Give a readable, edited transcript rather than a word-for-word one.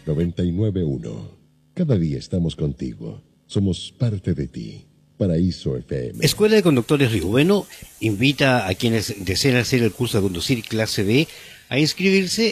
99.1. Cada día estamos contigo. Somos parte de ti. Paraíso FM. Escuela de Conductores Río Bueno invita a quienes deseen hacer el curso de conducir clase B a inscribirse